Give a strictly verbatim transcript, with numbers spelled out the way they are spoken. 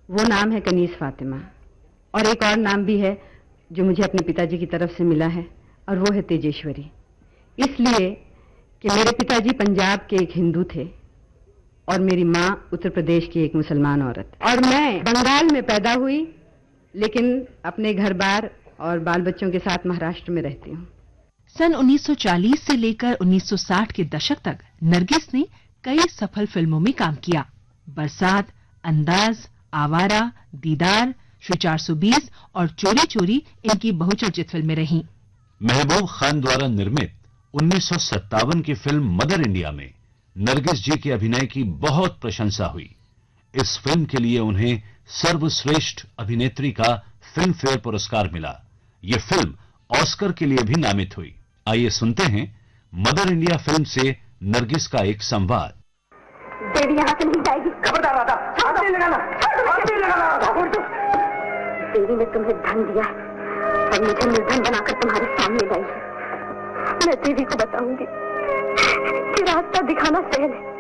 वो नाम है कनीज फातिमा, और एक और नाम भी है जो मुझे अपने पिताजी की तरफ से मिला है, और वो है तेजेश्वरी। इसलिए कि मेरे पिताजी पंजाब के एक हिंदू थे और मेरी माँ उत्तर प्रदेश की एक मुसलमान औरत, और मैं बंगाल में पैदा हुई, लेकिन अपने घर बार और बाल बच्चों के साथ महाराष्ट्र में रहती हूँ। सन उन्नीस सौ चालीस से लेकर उन्नीस सौ साठ के दशक तक नरगिस ने कई सफल फिल्मों में काम किया। बरसात, अंदाज, आवारा, दीदार, श्री चार सौ बीस और चोरी चोरी इनकी बहुचर्चित फिल्में रहीं। महबूब खान द्वारा निर्मित उन्नीस सौ सत्तावन की फिल्म मदर इंडिया में नरगिस जी के अभिनय की बहुत प्रशंसा हुई। इस फिल्म के लिए उन्हें सर्वश्रेष्ठ अभिनेत्री का फिल्म फेयर पुरस्कार मिला। ये फिल्म ऑस्कर के लिए भी नामित हुई। आइए सुनते हैं मदर इंडिया फिल्म से नरगिस का एक संवाद। देवी यहाँ से नहीं जाएगी। खबरदार राधा, हाथ नहीं लगाना, हाथ नहीं लगाना। देवी ने तुम्हें धन दिया और मुझे निर्धन बनाकर तुम्हारे सामने लाई है। मैं देवी को बताऊंगी कि रास्ता दिखाना सहल है,